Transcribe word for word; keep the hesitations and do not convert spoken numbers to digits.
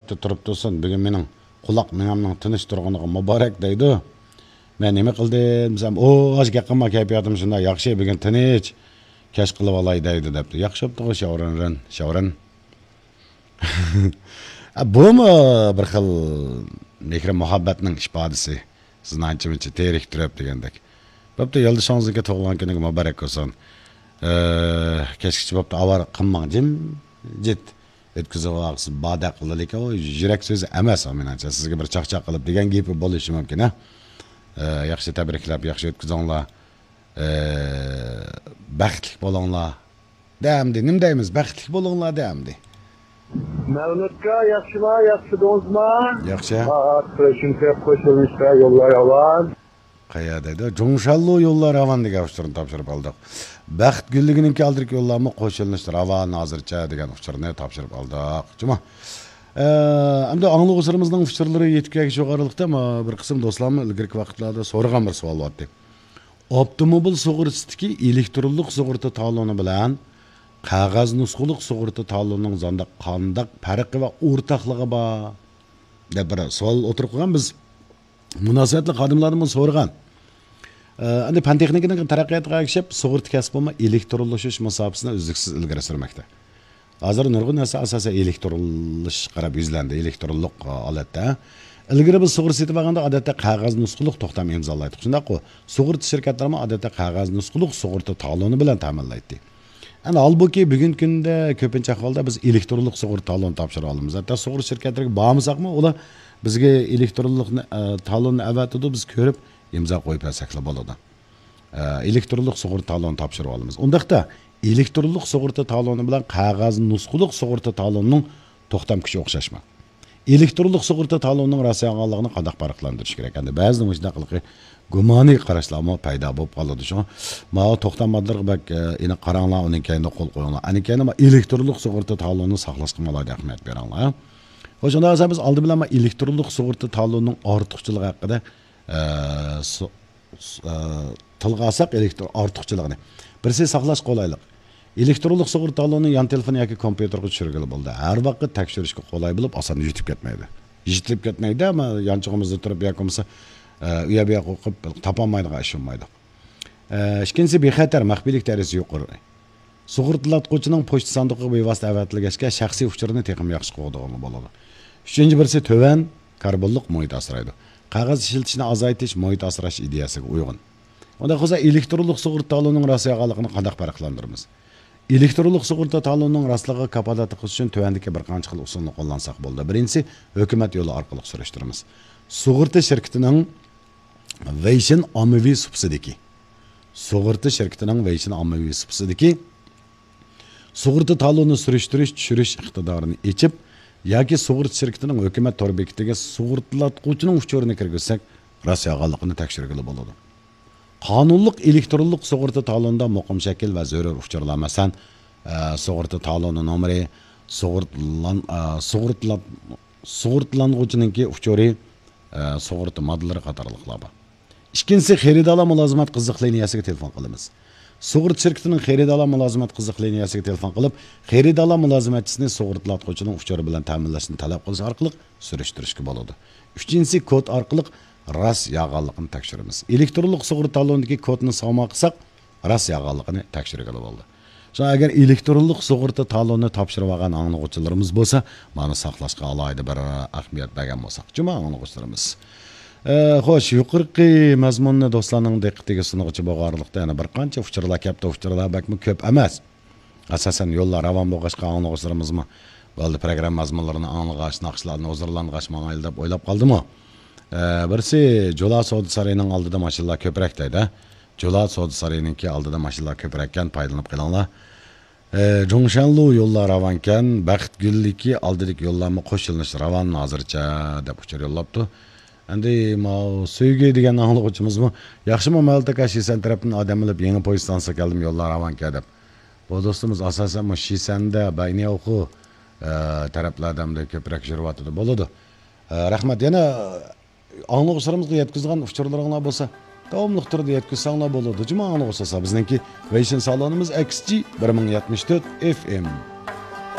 taraftı turib tursin. Bugün mening quloq miyamning tinch turganiga muborak deydi. Men nima qildim desam, "O, ozga qilma kayfiyatim shunday yaxshi, bugun tinch. Kesh qilib olay" deydi debdi. Yaxshi bo'pti, shavran, shavran. Bu mu bir xil mehr muhabbatning ifodasi? Sizni ancha-muncha terik turib degandek. Bo'pti, yo'ldoshingizni tug'ilgan kuniga muborak bo'lsin. Kechgacha bo'pti, avar qilmang, jim jit. O'tkazib olasiz, bada qildik, o yurak so'zi emas, menimcha sizga bir chaqchaq qilib degan gapi bo'lishi mumkin, ha. Yaxshi tabriklab, yaxshi o'tkazinglar. Baxtli bo'linglar. Damdi, nima deymiz? Baxtli bo'linglar damdi. Mevlütka yaxşıma, yaxşı dozma. Yaxşı. Kreşin tep koşulmuşta yollar avan. Qayerda? Jo'ngshallo yollar avan degan uçurni topshirib oldik. Baxt gulligininki aldirki yollarni qo'shilishdir avan hozircha degan uçurni topshirib oldik. Juma. Endi anglovchilarimizning uçurlari yetib kelgan jo'g'arilikda bir qism do'stlarimiz ilgirki vaqtlarda so'ragan bir savol bor. Avtomobil sug'urtasidagi elektronlik sug'urta taloni bilan qog'oz nusxalik sug'urta talonining zonda qanday farqi va o'rtakligi bor deb bir savol o'tirib qo'ygan. Biz munosabatli xodimlardan so'ragan. Endi fan texnikaning taraqqiyotiga ergashib sug'urta kasbi elektronlashish masofasini uzluksiz ilgari surmoqda. Hozir nurg'un narsa asosan elektronlash qarab yuzlandi, elektronlik holatda. Ilgari biz sug'urta setib olganda odatda qog'oz nusxalik to'xtam imzolaydik. Shundaqmi? Sug'urta shirkatlari odatda qog'oz nusxalik sug'urta taloni bilan ta'minlaydi. Ana halbuki bugungi kunda ko'pincha holda biz elektronlik sug'urta talon topshira olamiz. Hatto sug'urta shirkatlariga bormasakmi, ular bizga elektronlik talonni avatidi biz ko'rib imzo qo'yib bersak bo'ladi. Elektronlik sug'urta talon topshirib olamiz. Undaqda elektronlik sug'urta taloni bilan qog'oz nusxalik sug'urta talonining to'xtam kuchi o'xshashmas. Elektronlik sug'urta talonining rasmiyligini qanday farqlantirish kerak? Endi ba'zi mujtaqilqi gumoniy qarashlar paydo bo'lib qoladi. Shu ma to'xtam modlarga bak ina qaranglar, uning kayinda qo'l qo'yinglar. Ani kayinda elektronlik sug'urta talonini saqlashga alohida ahamiyat beringlar. O'shanda biz oldi bilan elektronlik sug'urta talonining ortiqchiligi haqida tilga olsak, elektron ortiqchiligini. Birisi saqlash qolaylik. Elektronlik sug'urta taloni yon telefon yoki kompyuterga tushirgili bo'ldi. Har vaqt tekshirishga qolay bo'lib, oson yutib ketmaydi. Yitilib ketmaydi, ammo yonchig'imizda turib yoki bo'lmasa uya buya qo'yib topolmaydigan ish bo'lmaydi. Ikkinchisi bexatar maxfiylik darajasi yuqori. Sug'urtalatuvchining pochta sanduqiga bevosita avatilgachga shaxsiy uchurini texim yaxshi qo'yadigan bo'ladi. Uchinchi birisi to'van karbonlik muhit asraydi. Qog'oz ishlatishni azaytish muhit asrash ideyasiga uyg'un. Unda qo'sa elektronlik sug'urta talonining rostligiligini qanday farqlantiramiz? Elektronlik sug'urta talonining rostligiga kafolat qilish uchun tuvandagi bir qancha xil usulni qo'llansak bo'ldi. Birinchisi, hukumat yo'li orqali surishtiramiz. Sug'urta shirkatining Veyshin ommaviy subsidiki. Sug'urta shirkatining Veyshin ommaviy subsidiki sug'urta talonni surishtirish, tushirish iqtidorini echib yoki sug'urta shirkatining hukumat tor bekitiga sug'urtalatuvchining uchurini kirgizsak, rostligiligini tekshirgili bo'ladi. Qonunliq elektronlik sug'urta talonida muqim shakl va zarur uchurlar, masalan, sug'urta taloni nomeri, sug'urtlan sug'urtlan sug'urtlanuvchininki uchuri, sug'urta modellari qatorliqlar bor. Ikkinchisi, xaridorlar mulozimat qiziq liniyasiga telefon qilamiz. Sug'urta shirkatining xaridorlar mulozimat qiziq liniyasiga telefon qilib, xaridorlar mulozimatchisini sug'urtalatuvchining uchuri bilan ta'minlashni talab qilish orqali surishtirishga bo'ladi. Uchinchisi, kod orqali ras yag'anligini tekshiramiz. Elektronlik sug'urta talonidagi kodni sig'ma qilsak, ras yag'anligini tekshirgili bo'ldi. Shu agar elektronlik sug'urta talonni topshirib olgan anglovchilarimiz bo'lsa, mana saqlashga alohida bir ahamiyat bergan bo'lsak, juma anglovchilarimiz. Xo'sh, yuqorqi mazmunni do'stlarning diqqatiga sunuvchi bo'lganlikda yana bir qancha uchurlar, katta uchurlar bakmi ko'p emas. Asosan yo'llar ravon bo'lg'achqa anglovchilarimizmi bo'ldi program mazmunlarini anglash, naqshlarni o'zirlangach ma'noyil deb o'ylab qoldimi? Birisi Jo'la savdo sarayining oldida mashinalar ko'proq deydi. Jo'la savdo sarayininki oldida mashinalar ko'proqdan foydalanib qolinglar. Jo'ngshanlu yo'llar ravonkan, baxt gulliki oldidagi yo'llarni qo'shilinish ravon hozircha deb uchur yo'llabdi. Endi ma sevgi degan anglovchimizmi? Yaxshimi Malta Kashisan tarafdan odam olib yangi poyezd stansiyaga keldim yo'llar ravonka deb. Bu do'stimiz asosan Shisanda bayni o'qi taraflardan ko'proq yuribdi bo'ladi. Rahmat, yana anglovchilarimizga yetkazgan uchurlaringlar bo'lsa, davomli turda yetkazsanglar bo'ladi. Juma anglovchilasa bizningki Veyshin salonimiz X G bir ming yetmish to'rt F M.